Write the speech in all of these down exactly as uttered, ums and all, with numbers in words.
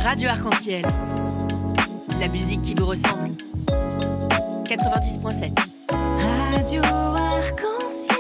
Radio Arc-en-Ciel. La musique qui vous ressemble. quatre-vingt-dix point sept. Radio Arc-en-Ciel.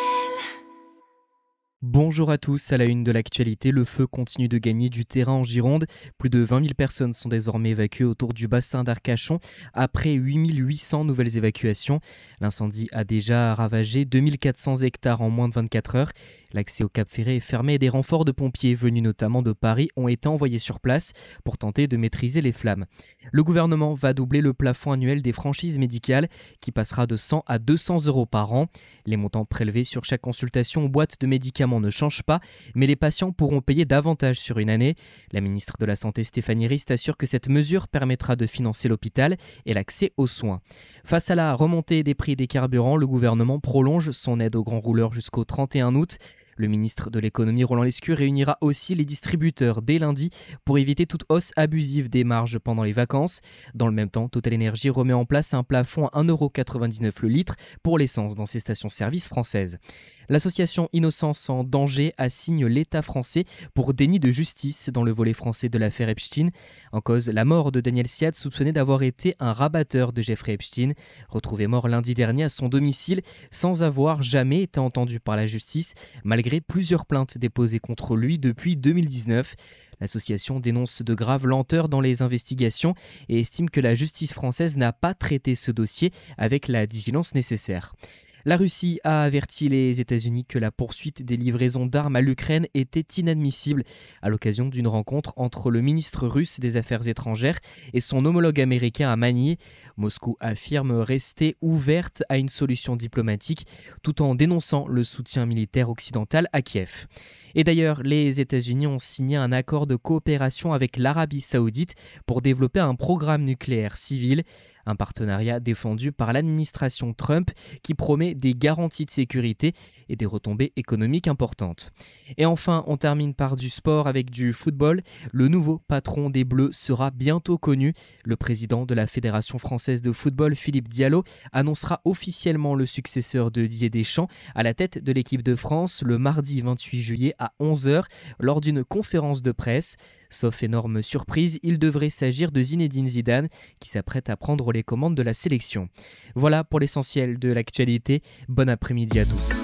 Bonjour à tous, à la une de l'actualité, le feu continue de gagner du terrain en Gironde. Plus de vingt mille personnes sont désormais évacuées autour du bassin d'Arcachon après huit mille huit cents nouvelles évacuations. L'incendie a déjà ravagé deux mille quatre cents hectares en moins de vingt-quatre heures. L'accès au Cap Ferré est fermé et des renforts de pompiers venus notamment de Paris ont été envoyés sur place pour tenter de maîtriser les flammes. Le gouvernement va doubler le plafond annuel des franchises médicales qui passera de cent à deux cents euros par an. Les montants prélevés sur chaque consultation ou boîte de médicaments ne changent pas, mais les patients pourront payer davantage sur une année. La ministre de la Santé Stéphanie Rist assure que cette mesure permettra de financer l'hôpital et l'accès aux soins. Face à la remontée des prix des carburants, le gouvernement prolonge son aide aux grands rouleurs jusqu'au trente et un août. Le ministre de l'économie Roland Lescure réunira aussi les distributeurs dès lundi pour éviter toute hausse abusive des marges pendant les vacances. Dans le même temps, Total Energy remet en place un plafond à un euro quatre-vingt-dix-neuf le litre pour l'essence dans ses stations-service françaises. L'association Innocence en danger assigne l'État français pour déni de justice dans le volet français de l'affaire Epstein. En cause, la mort de Daniel Siad, soupçonné d'avoir été un rabatteur de Jeffrey Epstein, retrouvé mort lundi dernier à son domicile sans avoir jamais été entendu par la justice, malgré plusieurs plaintes déposées contre lui depuis deux mille dix-neuf. L'association dénonce de graves lenteurs dans les investigations et estime que la justice française n'a pas traité ce dossier avec la diligence nécessaire. La Russie a averti les États-Unis que la poursuite des livraisons d'armes à l'Ukraine était inadmissible à l'occasion d'une rencontre entre le ministre russe des Affaires étrangères et son homologue américain à Manille. Moscou affirme rester ouverte à une solution diplomatique tout en dénonçant le soutien militaire occidental à Kiev. Et d'ailleurs, les États-Unis ont signé un accord de coopération avec l'Arabie saoudite pour développer un programme nucléaire civil. Un partenariat défendu par l'administration Trump qui promet des garanties de sécurité et des retombées économiques importantes. Et enfin, on termine par du sport avec du football. Le nouveau patron des Bleus sera bientôt connu. Le président de la Fédération française de football, Philippe Diallo, annoncera officiellement le successeur de Didier Deschamps à la tête de l'équipe de France le mardi vingt-huit juillet à onze heures lors d'une conférence de presse. Sauf énorme surprise, il devrait s'agir de Zinedine Zidane qui s'apprête à prendre les commandes de la sélection. Voilà pour l'essentiel de l'actualité. Bon après-midi à tous.